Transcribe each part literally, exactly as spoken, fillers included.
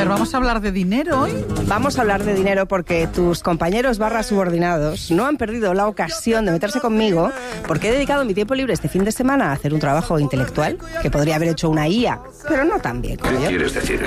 Pero vamos a hablar de dinero hoy. Vamos a hablar de dinero porque tus compañeros barra subordinados no han perdido la ocasión de meterse conmigo porque he dedicado mi tiempo libre este fin de semana a hacer un trabajo intelectual que podría haber hecho una I A, pero no tan bien como ¿Qué yo. quieres decir?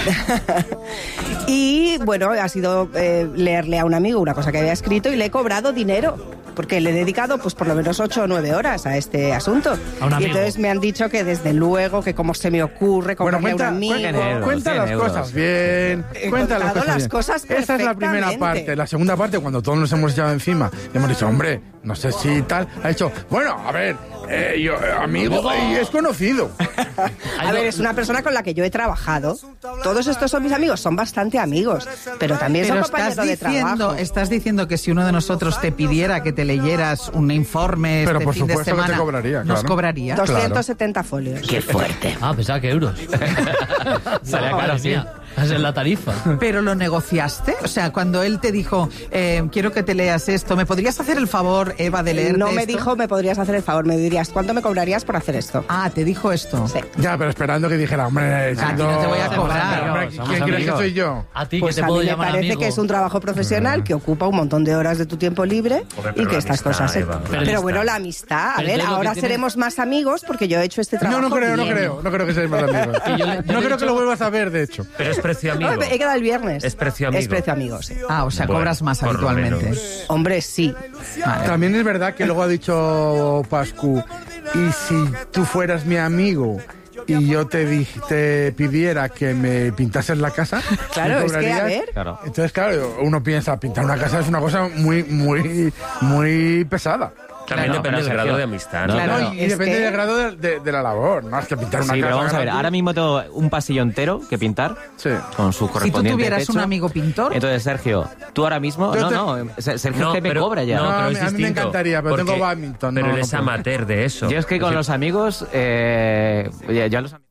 Y bueno, ha sido eh, leerle a un amigo una cosa que había escrito y le he cobrado dinero. Porque le he dedicado pues por lo menos ocho o nueve horas a este asunto. A un amigo. Y entonces me han dicho que desde luego, que cómo se me ocurre Bueno, comprarle cuenta, a un amigo. cuenta, euros, cuenta cien las euros. cosas bien. He Cuenta las contado cosas, las bien. cosas Esa es la primera perfectamente. parte. La segunda parte, cuando todos nos hemos echado encima, le hemos dicho, hombre, no sé si tal, ha dicho, bueno, a ver, eh, yo, eh, amigo, y es conocido. A ver, es una persona con la que yo he trabajado. Todos estos son mis amigos, son bastante amigos, pero también Pero son estás compañeros de diciendo, trabajo. estás diciendo que si uno de nosotros te pidiera que te leyeras un informe Pero este por fin de supuesto que te semana, cobraría, nos claro. cobraría. doscientos setenta folios. ¡Qué fuerte! Ah, pensaba que euros. Salía caro, sí. Esa es la tarifa. ¿Pero lo negociaste? O sea, cuando él te dijo, eh, quiero que te leas esto, ¿me podrías hacer el favor, Eva, de leerte No me esto? dijo, me podrías hacer el favor, me dirías, ¿cuánto me cobrarías por hacer esto? Ah, ¿te dijo esto? Sí. Ya, pero esperando que dijera, hombre, A ti siendo- no te voy a cobrar. Hombre, Somos ¿quién crees que amigos. soy yo? A ti, Pues que te a puedo mí me llamar parece amigo. que es un trabajo profesional que ocupa un montón de horas de tu tiempo libre Joder, y pero que la estas amistad, cosas... se- Eva, la pero amistad. bueno, la amistad, a Pero ver, entonces lo ahora que tiene- seremos más amigos porque yo he hecho este No, trabajo no creo, no bien. creo, no creo que seáis más amigos. Que yo le- yo No le he creo que dicho- lo vuelvas a ver, de hecho. Pero es precio amigo. No, he quedado el viernes. Es precio amigo. Es precio amigo, sí. Ah, o sea, Bueno, cobras más por lo habitualmente. menos. Hombre, sí. Vale. También es verdad que luego ha dicho Pascu, y si tú fueras mi amigo y yo te, di- te pidiera que me pintases la casa, Claro, ¿me es que, a cobrarías? ver... Claro. Entonces, claro, uno piensa, pintar una casa es una cosa muy, muy, muy pesada. También Claro, depende pero del grado Sergio, de amistad. no, ¿no? Claro, No, y y es depende que- del grado de, de- de la labor, no es que pintar una Sí, casa. pero vamos a ver, grande. ahora mismo tengo un pasillo entero que pintar Sí. con su Si tú correspondiente tuvieras techo. un amigo pintor, Entonces, Sergio, tú ahora mismo... Yo No, te- no, Ser- Sergio No, es que me pero- cobra ya. No, No, pero a es mí- a mí me distinto. encantaría, pero tengo Porque- badminton, Pero no, él no es puedo. amateur de eso. Yo es que con decir, los amigos... Eh, ya, ya los amigos...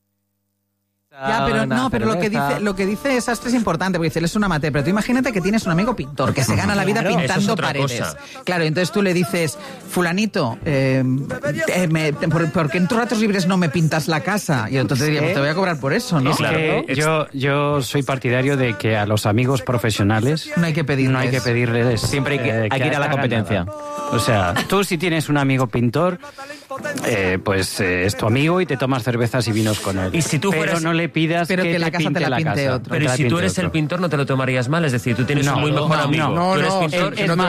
ya, pero una no, pero lo que cerveza. dice, lo que dice Sastre es importante, porque dice, él es un amateur, pero tú imagínate que tienes un amigo pintor que se gana la vida Claro. Eso pintando es otra paredes. cosa. Claro, entonces tú le dices, fulanito, eh, eh, me- por, ¿por qué en tus ratos libres no me pintas la casa? Y entonces diríamos, te voy a cobrar por eso, ¿no? Es Claro. Que Ex- yo, yo soy partidario de que a los amigos profesionales No hay que pedirles. no hay que pedirles. Siempre hay que- eh, hay que ir a la hagan competencia. nada. O sea, tú si tienes un amigo pintor, eh, pues eh, es tu amigo y te tomas cervezas y vinos con él. Y si tú pero fueras- no le pidas Pero que, que te la casa te pinte la pinte casa. otro. Pero Que ¿y la si tú pinte eres otro. el pintor no te lo tomarías mal? Es decir, tú tienes No, un muy mejor no, amigo. no, tú eres no, pintor es y no te lo